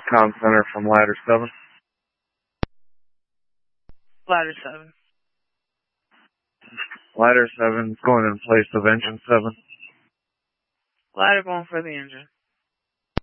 Comm Center from Ladder 7. Ladder 7. Ladder 7 is going in place of Engine 7. Ladder going for the engine.